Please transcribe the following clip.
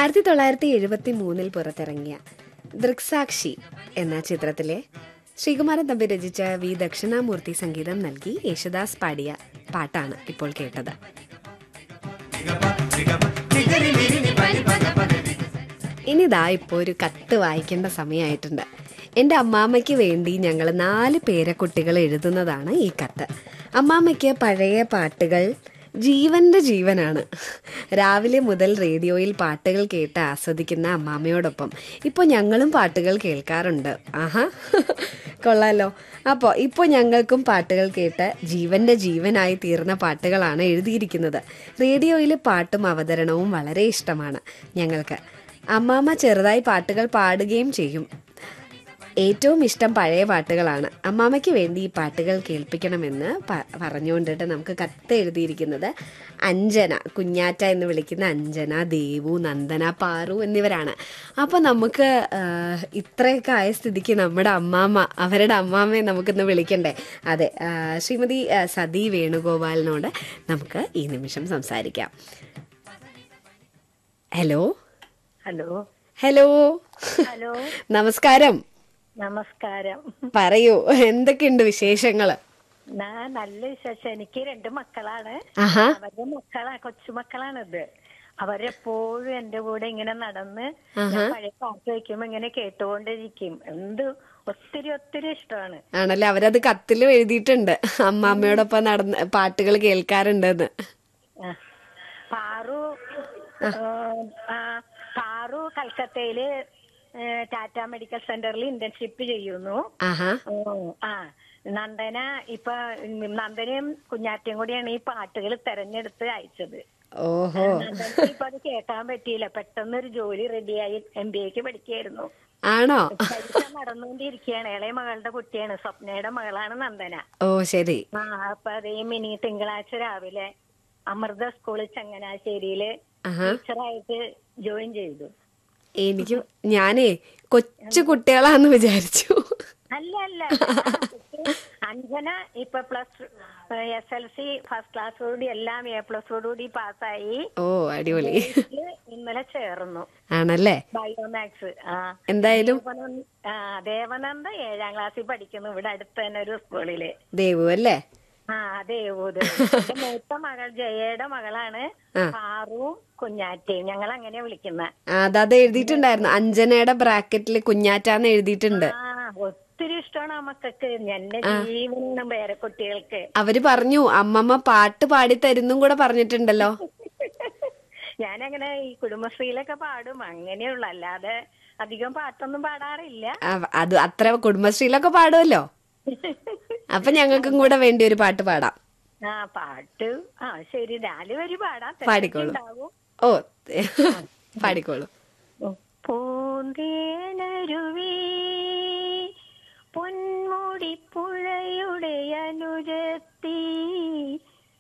1973 പുറത്തിറങ്ങിയ ദൃക്സാക്ഷി എന്ന ചിത്രത്തിലെ ശ്രീകുമാരൻ തമ്പി രചിച്ച വി ദക്ഷിണാമൂർത്തി സംഗീതം നൽകി യേശുദാസ് പാടിയ പാട്ടാണ് ഇപ്പോൾ കേട്ടത്. ഇനിതാ ഇപ്പോൾ ഒരു കത്ത് വായിക്കേണ്ട സമയമായിട്ടുണ്ട്. എൻ്റെ അമ്മാമ്മയ്ക്ക് വേണ്ടി ഞങ്ങൾ 4 പേരക്കുട്ടികൾ എഴുതുന്നതാണ് ഈ കത്ത്. അമ്മാമ്മയ്ക്ക് പഴയ പാട്ടുകൾ ജീവന്റെ ജീവനാണ്. രാവിലെ മുതൽ റേഡിയോയിൽ പാട്ടുകൾ കേട്ട് ആസ്വദിക്കുന്ന അമ്മാമ്മയോടൊപ്പം ഇപ്പോൾ ഞങ്ങളും പാട്ടുകൾ കേൾക്കാറുണ്ട്. ആഹാ, കൊള്ളാലോ. അപ്പോൾ ഇപ്പോൾ ഞങ്ങൾക്കും പാട്ടുകൾ കേട്ട് ജീവന്റെ ജീവനായി തീർന്ന പാട്ടുകളാണ് എഴുതിയിരിക്കുന്നത്. റേഡിയോയിൽ പാട്ടും അവതരണവും വളരെ ഇഷ്ടമാണ് ഞങ്ങൾക്ക്. അമ്മാമ്മ ചെറുതായി പാട്ടുകൾ പാടുകയും ചെയ്യും. ഏറ്റവും ഇഷ്ടം പഴയ പാട്ടുകളാണ്. അമ്മാമ്മയ്ക്ക് വേണ്ടി ഈ പാട്ടുകൾ കേൾപ്പിക്കണമെന്ന് പറഞ്ഞുകൊണ്ടിട്ട് നമുക്ക് കത്ത് എഴുതിയിരിക്കുന്നത് അഞ്ജന, കുഞ്ഞാറ്റ എന്ന് വിളിക്കുന്ന അഞ്ജന, ദേവു, നന്ദന, പാറു എന്നിവരാണ്. അപ്പോൾ നമുക്ക് ഇത്രയൊക്കെ ആയ സ്ഥിതിക്ക് നമ്മുടെ അമ്മാമ്മ, അവരുടെ അമ്മാമ്മയെ നമുക്കിന്ന് വിളിക്കണ്ടേ? അതെ, ശ്രീമതി സതി വേണുഗോപാലിനോട് നമുക്ക് ഈ നിമിഷം സംസാരിക്കാം. ഹലോ ഹലോ ഹലോ ഹലോ നമസ്കാരം. നമസ്കാരം. പറയൂ, എന്തൊക്കെയുണ്ട് വിശേഷങ്ങള്? നല്ല വിശേഷം. എനിക്ക് 2 മക്കളാണ്. ആഹാ, അവരുടെ കൊച്ചുമക്കളാണിത്. അവരെപ്പോഴും എന്റെ കൂടെ ഇങ്ങനെ നടന്ന് പഴയ പാട്ട് വയ്ക്കുമ്പോ ഇങ്ങനെ കേട്ടുകൊണ്ടിരിക്കും. ഒത്തിരി ഒത്തിരി ഇഷ്ടമാണ്. ആണല്ലേ? അവരത് കത്തിലും എഴുതിയിട്ടുണ്ട്, അമ്മാമ്മയോടൊപ്പം നടന്ന് പാട്ടുകൾ കേൾക്കാറുണ്ടെന്ന്. പാറു കൽക്കത്തയില് ടാറ്റ മെഡിക്കൽ സെന്ററിൽ ഇന്റേൺഷിപ്പ് ചെയ്യുന്നു. നന്ദന നന്ദനയും കുഞ്ഞാറ്റയും കൂടിയാണ് ഈ പാട്ടുകൾ തെരഞ്ഞെടുത്ത് അയച്ചത്. ഓഹോ, ഇപ്പൊ അത് കേൾക്കാൻ പറ്റിയില്ല. പെട്ടെന്നൊരു ജോലി റെഡിയായി MBAക്ക് പഠിക്കുകയായിരുന്നു. ആണോ? പരീക്ഷ നടന്നുകൊണ്ടിരിക്കുകയാണ്. ഇളയ മകളുടെ കുട്ടിയാണ്, സ്വപ്നയുടെ മകളാണ് നന്ദന. ഓ ശരി. അപ്പൊ അതേ തിങ്കളാഴ്ച രാവിലെ അമൃത സ്കൂളിൽ ചങ്ങനാശ്ശേരിയില് ടീച്ചറായിട്ട് ജോയിൻ ചെയ്തു. ഞാനേ കൊച്ചു കുട്ടികളാന്ന് വിചാരിച്ചു. അല്ല, അഞ്ജന ഇപ്പൊ SLC ഫസ്റ്റ് ക്ലാസ്സോടുകൂടി എല്ലാം A+ഓടുകൂടി പാസ്സായി. ഓ അടിപൊളി. ഇന്നലെ ചേർന്നു. ആണല്ലേ? ബയോമാക്സ്. എന്തായാലും ദേവനന്ദ 7ാം ക്ലാസ്സിൽ പഠിക്കുന്നു ഇവിടെ അടുത്ത് തന്നെ ഒരു സ്കൂളില്. ദേവു അല്ലേ? ദേവൂത്. മൂത്ത മകൾ ജയയുടെ മകളാണ് പാറുവും കുഞ്ഞാറ്റയും. ഞങ്ങൾ അങ്ങനെ വിളിക്കുന്ന. അത് എഴുതിയിട്ടുണ്ടായിരുന്നു, അഞ്ജനയുടെ ബ്രാക്കറ്റില് കുഞ്ഞാറ്റാന്ന് എഴുതിയിട്ടുണ്ട്. ഒത്തിരി ഇഷ്ടമാണ് ആ മക്കൾക്ക്. എന്റെ ജീവനും പേരക്കുട്ടികൾക്ക്. അവര് പറഞ്ഞു അമ്മമ്മ പാട്ട് പാടി തരുന്നും കൂടെ പറഞ്ഞിട്ടുണ്ടല്ലോ. ഞാനങ്ങനെ ഈ കുടുംബശ്രീയിലൊക്കെ പാടും, അങ്ങനെയുള്ളു. അല്ലാതെ അധികം പാട്ടൊന്നും പാടാറില്ല. അത് അത്ര കുടുംബശ്രീയിലൊക്കെ പാടുമല്ലോ. അപ്പൊ ഞങ്ങൾക്കും കൂടെ വേണ്ടി ഒരു പാട്ട് പാടാം. പാട്ട് ശരി, 4 വരി പാടാം. പാടിക്കോളൂ. ഓ പാടിക്കോളൂ. പൂന്തേനരുവി